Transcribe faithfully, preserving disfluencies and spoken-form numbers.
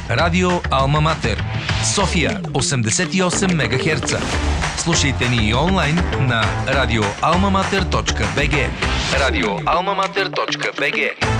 Радио Алма Матер, София осемдесет и осем мегахерца. Слушайте ни и онлайн на радио алма матер точка би джи. радио алма матер точка би джи.